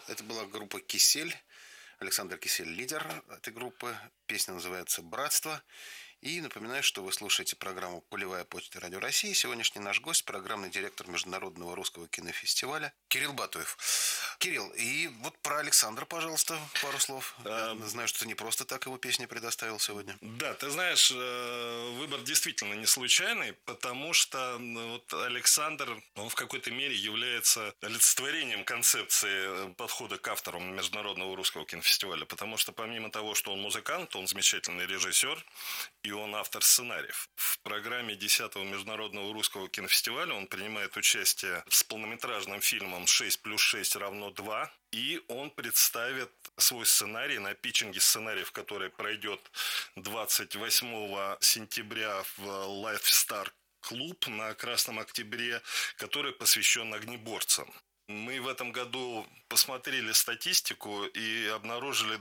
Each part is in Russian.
Это была группа «Кисель». Александр Кисель – лидер этой группы. Песня называется «Братство». И напоминаю, что вы слушаете программу «Полевая почта Радио России». Сегодняшний наш гость – программный директор Международного русского кинофестиваля Кирилл Батуев. Кирилл, и вот про Александра, пожалуйста, пару слов. Я знаю, что ты не просто так его песни предоставил сегодня. Да, ты знаешь, выбор действительно не случайный, потому что вот Александр, он в какой-то мере является олицетворением концепции подхода к авторам Международного русского кинофестиваля, потому что помимо того, что он музыкант, он замечательный режиссер, и он автор сценариев. В программе 10-го Международного русского кинофестиваля он принимает участие с полнометражным фильмом «6+6=2», и он представит свой сценарий на питчинге сценариев, который пройдет 28 сентября в Lifestar клуб на Красном Октябре, который посвящен огнеборцам. Мы в этом году посмотрели статистику и обнаружили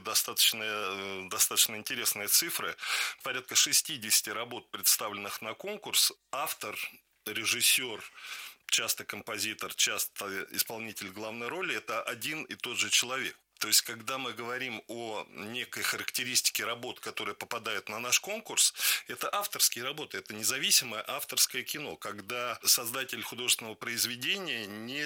достаточно интересные цифры. Порядка 60 работ, представленных на конкурс, автор, режиссер, часто композитор, часто исполнитель главной роли – это один и тот же человек. То есть, когда мы говорим о некой характеристике работ, которые попадают на наш конкурс, это авторские работы, это независимое авторское кино, когда создатель художественного произведения,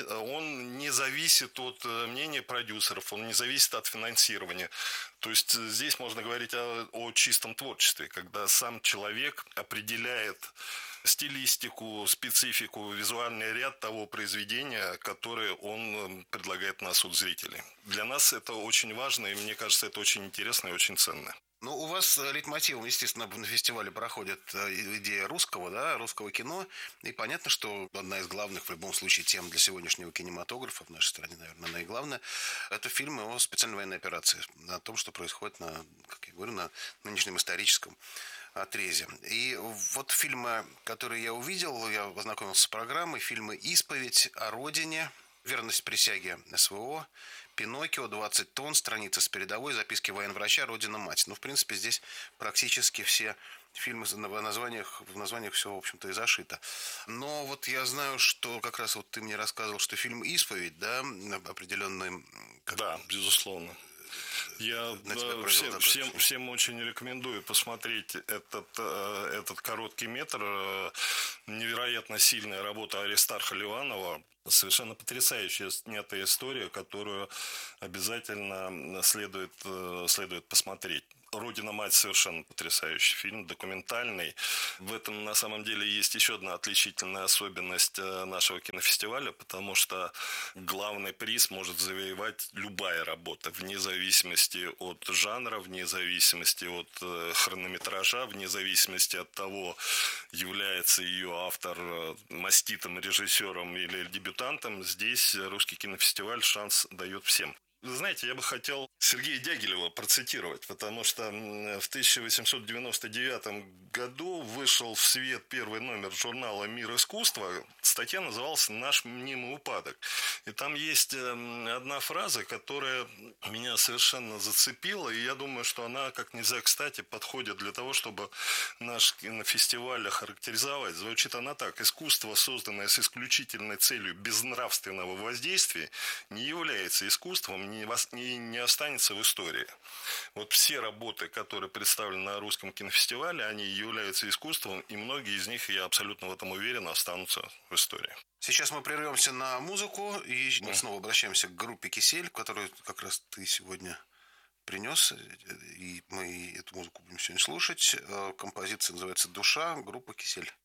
он не зависит от мнения продюсеров, он не зависит от финансирования. То есть, здесь можно говорить о чистом творчестве, когда сам человек определяет стилистику, специфику, визуальный ряд того произведения, которое он предлагает на суд зрителей. Для нас это очень важно, и мне кажется, это очень интересно и очень ценно. Ну, у вас лейтмотивом, естественно, на фестивале проходит идея русского кино. И понятно, что одна из главных, в любом случае, тем для сегодняшнего кинематографа в нашей стране, наверное, наиглавная, это фильмы о специальной военной операции. О том, что происходит как я говорю, на нынешнем историческом отрезе. И вот фильмы, которые я увидел, я познакомился с программой, фильмы «Исповедь», «О родине», «Верность присяге СВО», «Пиноккио», «20 тонн», «Страница с передовой», «Записки военврача», «Родина-мать». Ну, в принципе, здесь практически все фильмы в названиях все, в общем-то, и зашито. Но вот я знаю, что как раз вот ты мне рассказывал, что фильм «Исповедь», да, определенный... Да, безусловно. Я всем очень рекомендую посмотреть этот короткий метр. Невероятно сильная работа Аристарха Ливанова. Совершенно потрясающая снятая история, которую обязательно следует посмотреть. «Родина-мать» совершенно потрясающий фильм, документальный. В этом, на самом деле, есть еще одна отличительная особенность нашего кинофестиваля, потому что главный приз может завоевать любая работа, вне зависимости от жанра, вне зависимости от хронометража, вне зависимости от того, является ее автор маститым режиссером или дебютантом. Здесь русский кинофестиваль шанс дает всем. Вы знаете, я бы хотел Сергея Дягилева процитировать, потому что в 1899 году вышел в свет первый номер журнала «Мир искусства». Статья называлась «Наш мнимый упадок». И там есть одна фраза, которая меня совершенно зацепила, и я думаю, что она как нельзя кстати подходит для того, чтобы наш кинофестиваль охарактеризовать. Звучит она так: «Искусство, созданное с исключительной целью безнравственного воздействия, не является искусством, не останется в истории». Вот все работы, которые представлены на русском кинофестивале, они являются искусством, и многие из них, я абсолютно в этом уверен, останутся в истории. Сейчас мы прервемся на музыку, и мы снова обращаемся к группе «Кисель», которую как раз ты сегодня принес, и мы эту музыку будем сегодня слушать. Композиция называется «Душа», группа «Кисель».